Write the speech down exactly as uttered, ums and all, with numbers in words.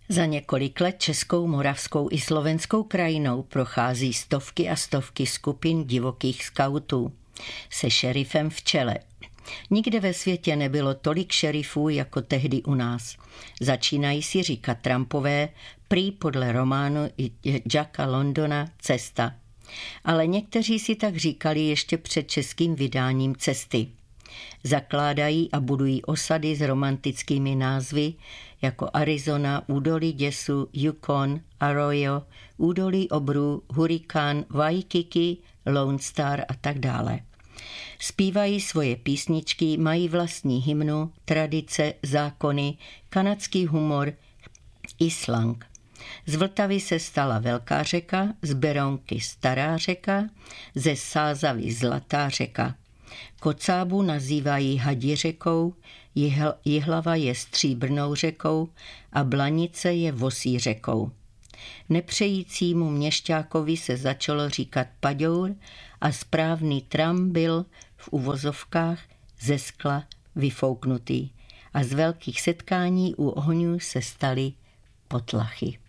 Za několik let českou, moravskou i slovenskou krajinou prochází stovky a stovky skupin divokých skautů se šerifem v čele. Nikde ve světě nebylo tolik šerifů jako tehdy u nás. Začínají si říkat Trumpové, prý podle románu Jacka Londona Cesta. Ale někteří si tak říkali ještě před českým vydáním Cesty. Zakládají a budují osady s romantickými názvy jako Arizona, Údolí děsu, Yukon, Arroyo, Údolí obrů, Hurikán, Waikiki, Lone Star a tak dále. Zpívají svoje písničky, mají vlastní hymnu, tradice, zákony, kanadský humor i slang. Z Vltavy se stala Velká řeka, z Berounky Stará řeka, ze Sázavy Zlatá řeka. Kocábu nazývají Hadi řekou, Jihl, Jihlava je Stříbrnou řekou a Blanice je Vosí řekou. Nepřejícímu měšťákovi se začalo říkat Paďour a správný tram byl v uvozovkách ze skla vyfouknutý a z velkých setkání u ohňů se staly potlachy.